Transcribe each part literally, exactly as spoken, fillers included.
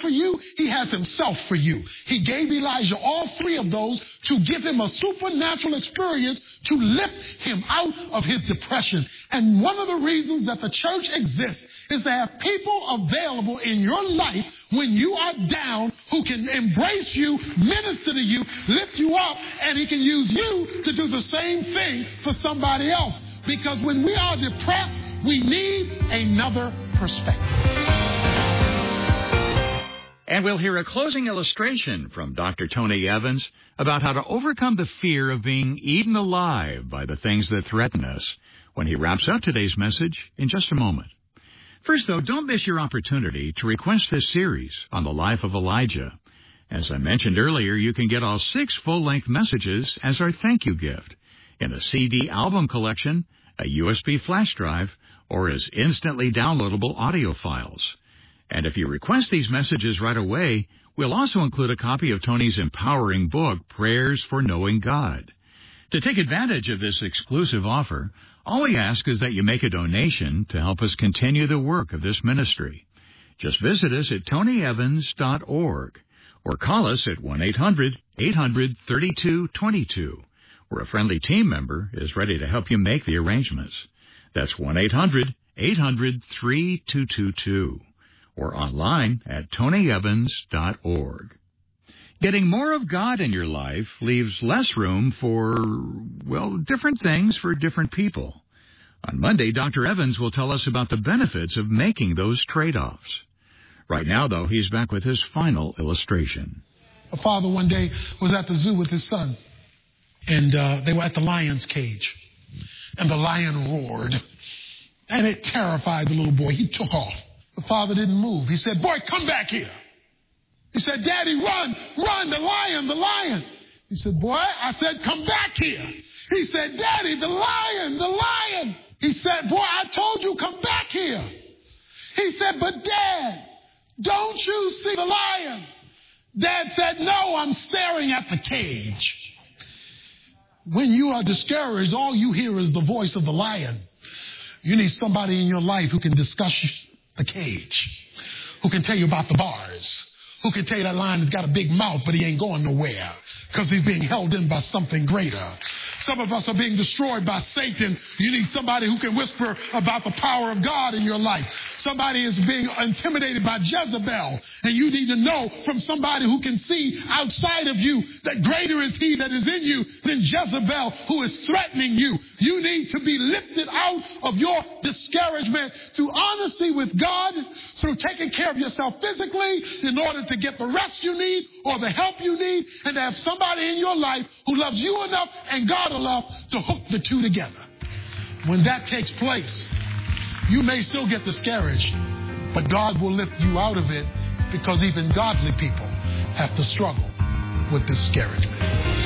for you, he has himself for you. He gave Elijah all three of those to give him a supernatural experience to lift him out of his depression. And one of the reasons that the church exists is to have people available in your life when you are down who can embrace you, minister to you, lift you up, and he can use you to do the same thing for somebody else. Because when we are depressed, we need another perspective. And we'll hear a closing illustration from Doctor Tony Evans about how to overcome the fear of being eaten alive by the things that threaten us when he wraps up today's message in just a moment. First, though, don't miss your opportunity to request this series on the life of Elijah. As I mentioned earlier, you can get all six full-length messages as our thank you gift in a C D album collection, a U S B flash drive, or as instantly downloadable audio files. And if you request these messages right away, we'll also include a copy of Tony's empowering book, Prayers for Knowing God. To take advantage of this exclusive offer, all we ask is that you make a donation to help us continue the work of this ministry. Just visit us at tony evans dot org or call us at one eight hundred eight hundred thirty-two twenty-two, where a friendly team member is ready to help you make the arrangements. That's one eight hundred eight hundred thirty-two twenty-two or online at tony evans dot org. Getting more of God in your life leaves less room for, well, different things for different people. On Monday, Doctor Evans will tell us about the benefits of making those trade-offs. Right now, though, he's back with his final illustration. A father one day was at the zoo with his son, and uh, they were at the lion's cage, and the lion roared, and it terrified the little boy. He took off. The father didn't move. He said, "Boy, come back here." He said, "Daddy, run, run, the lion, the lion." He said, "Boy," I said, "come back here." He said, "Daddy, the lion, the lion." He said, "Boy, I told you, come back here." He said, "But Dad, don't you see the lion?" Dad said, "No, I'm staring at the cage." When you are discouraged, all you hear is the voice of the lion. You need somebody in your life who can discuss the cage, who can tell you about the bars, who can tell you that lion has got a big mouth, but he ain't going nowhere because he's being held in by something greater. Some of us are being destroyed by Satan. You need somebody who can whisper about the power of God in your life. Somebody is being intimidated by Jezebel, and you need to know from somebody who can see outside of you that greater is he that is in you than Jezebel who is threatening you. You need to be lifted out of your discouragement through honesty with God, through taking care of yourself physically in order to get the rest you need or the help you need, and to have somebody in your life who loves you enough and God enough to hook the two together. When that takes place, you may still get discouraged, but God will lift you out of it, because even godly people have to struggle with discouragement.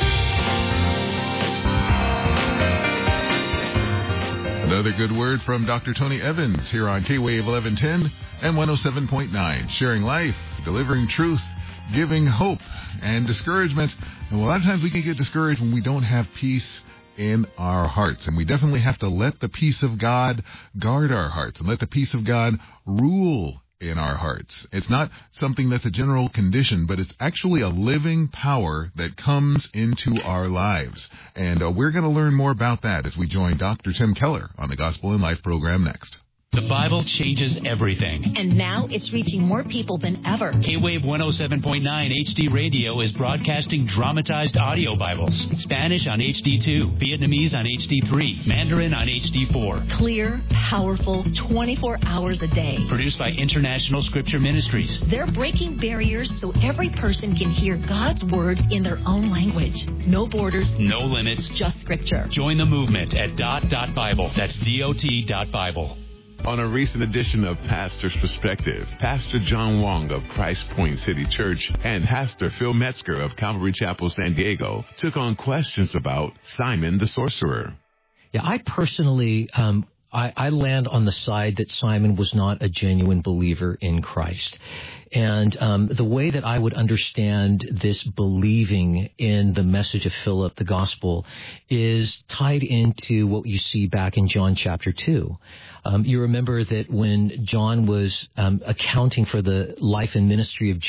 Another good word from Doctor Tony Evans here on K-Wave eleven ten and one oh seven point nine, sharing life, delivering truth, giving hope and discouragement. And a lot of times we can get discouraged when we don't have peace in our hearts. And we definitely have to let the peace of God guard our hearts and let the peace of God rule in our hearts. It's not something that's a general condition, but it's actually a living power that comes into our lives. And uh, we're going to learn more about that as we join Doctor Tim Keller on the Gospel in Life program next. The Bible changes everything. And now it's reaching more people than ever. K-Wave one oh seven point nine H D Radio is broadcasting dramatized audio Bibles. Spanish on H D two, Vietnamese on H D three, Mandarin on H D four. Clear, powerful, twenty-four hours a day. Produced by International Scripture Ministries. They're breaking barriers so every person can hear God's Word in their own language. No borders. No limits. Just Scripture. Join the movement at dot dot Bible. That's D O T dot Bible. On a recent edition of Pastor's Perspective, Pastor John Wong of Christ Point City Church and Pastor Phil Metzger of Calvary Chapel, San Diego, took on questions about Simon the Sorcerer. Yeah, I personally, um, I, I land on the side that Simon was not a genuine believer in Christ. And um, the way that I would understand this believing in the message of Philip, the gospel, is tied into what you see back in John chapter two. Um, you remember that when John was um, accounting for the life and ministry of Jesus,